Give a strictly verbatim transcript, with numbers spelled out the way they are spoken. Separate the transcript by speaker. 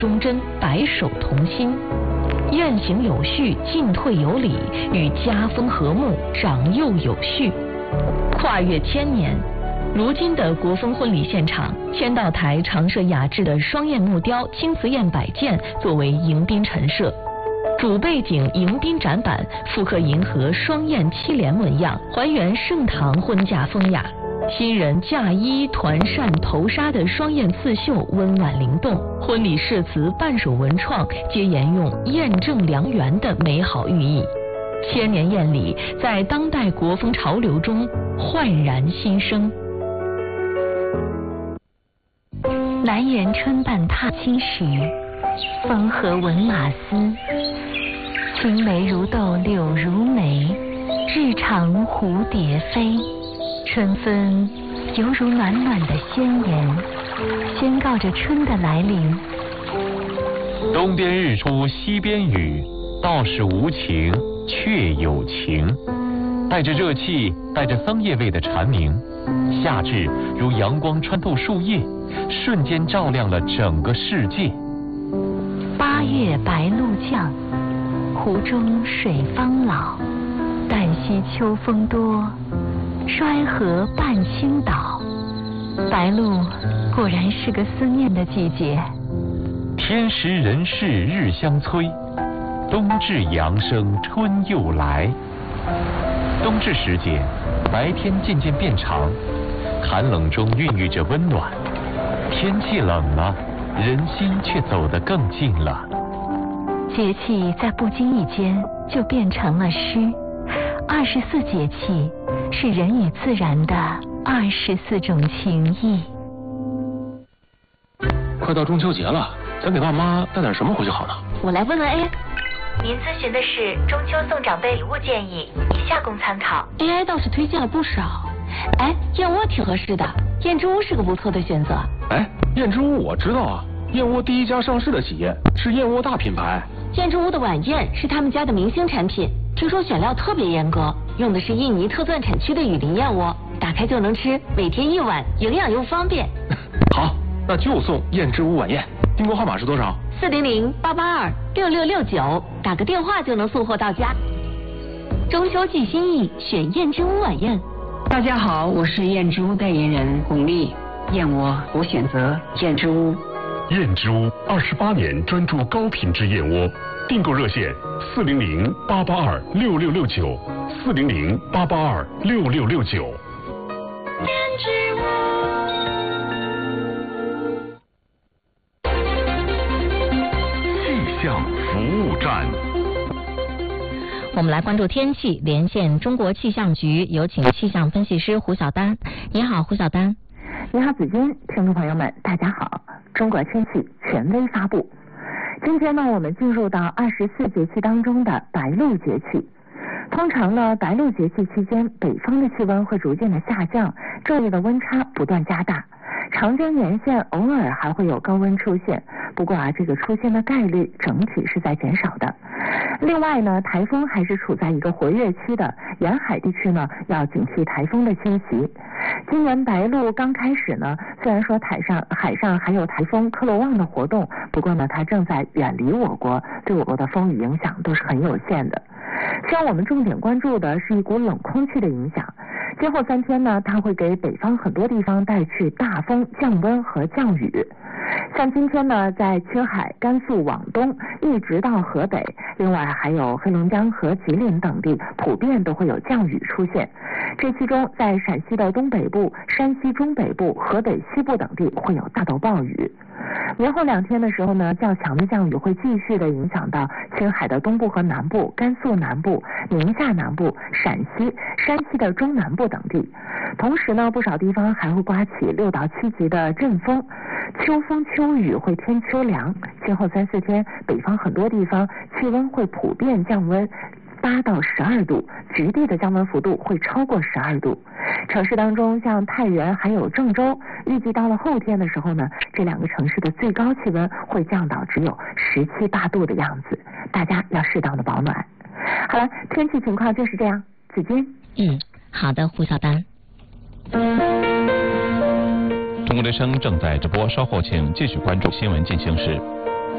Speaker 1: 忠贞，白首同心。宴行有序，进退有礼，与家风和睦，长幼有序。跨越千年，如今的国风婚礼现场，签到台常设雅致的双燕木雕青瓷砚摆件作为迎宾陈设，主背景迎宾展板复刻银河双燕七连纹样，还原盛唐婚嫁风雅。新人嫁衣团扇头纱的双燕刺绣温婉灵动，婚礼誓词半首文创皆沿用验证良缘的美好寓意。千年宴礼在当代国风潮流中焕然新生。
Speaker 2: 南园春半踏青时，风和闻马嘶。青梅如豆柳如眉，日长蝴蝶飞。春分犹如暖暖的宣言，宣告着春的来临。
Speaker 3: 东边日出西边雨，道是无情却有情。带着热气，带着桑叶味的蝉鸣，夏至如阳光穿透树叶，瞬间照亮了整个世界。
Speaker 2: 八月白露降，湖中水方老。旦夕秋风多，衰河半倾倒。白露果然是个思念的季节。
Speaker 3: 天时人事日相催，冬至阳生春又来。冬至时节，白天渐渐变长，寒冷中孕育着温暖。天气冷了，人心却走得更近了。
Speaker 2: 节气在不经意间就变成了诗。二十四节气是人与自然的二十四种情谊。
Speaker 4: 快到中秋节了，咱给爸妈带点什么回去好呢？
Speaker 2: 我来问问 A I。
Speaker 5: 您咨询的是中秋送长辈礼物建议，以下供参考。
Speaker 1: A I 倒是推荐了不少。哎，燕窝挺合适的，燕之屋是个不错的选择。
Speaker 4: 哎，燕之屋我知道啊，燕窝第一家上市的企业，是燕窝大品牌。
Speaker 1: 燕之屋的晚宴是他们家的明星产品，听说选料特别严格，用的是印尼特钻产区的雨林燕窝，打开就能吃，每天一碗，营养又方便。
Speaker 4: 好，那就送燕之屋晚宴。订购号码是多少？
Speaker 1: 四零零八八二六六六九，打个电话就能送货到家。中秋寄心意，选燕之屋晚宴。
Speaker 6: 大家好，我是燕之屋代言人巩俐。燕窝我选择燕之屋。
Speaker 7: 燕之屋二十八年专注高品质燕窝，订购热线四零零八八二六六六九，四零零八八二六六六九。
Speaker 5: 燕之屋。
Speaker 7: 气象服务站。
Speaker 1: 我们来关注天气，连线中国气象局，有请气象分析师胡晓丹。你好，胡晓丹。
Speaker 8: 你好，子君，听众朋友们，大家好。中国天气权威发布。今天呢，我们进入到二十四节气当中的白露节气。通常呢，白露节气期间，北方的气温会逐渐的下降，昼夜的温差不断加大。长江沿线偶尔还会有高温出现，不过啊，这个出现的概率整体是在减少的。另外呢，台风还是处在一个活跃期的，沿海地区呢要警惕台风的侵袭。今年白露刚开始呢，虽然说海上海上还有台风克罗旺的活动，不过呢，它正在远离我国，对我国的风雨影响都是很有限的。需要我们重点关注的是一股冷空气的影响。今后三天呢，它会给北方很多地方带去大风、降温和降雨。像今天呢，在青海、甘肃往东一直到河北，另外还有黑龙江和吉林等地，普遍都会有降雨出现。这其中，在陕西的东北部、山西中北部、河北西部等地会有大到暴雨。明后两天的时候呢，较强的降雨会继续的影响到青海的东部和南部、甘肃南部、宁夏南部、陕西、山西的中南部等地。同时呢，不少地方还会刮起六到七级的阵风，秋风秋雨会添秋凉。今后三四天，北方很多地方气温会普遍降温八到十二度，局地的降温幅度会超过十二度。城市当中，像太原还有郑州，预计到了后天的时候呢，这两个城市的最高气温会降到只有十七八度的样子，大家要适当的保暖。好了，天气情况就是这样，子君。
Speaker 1: 嗯，好的，胡晓丹。
Speaker 3: 中国之声正在直播，稍后请继续关注新闻进行时。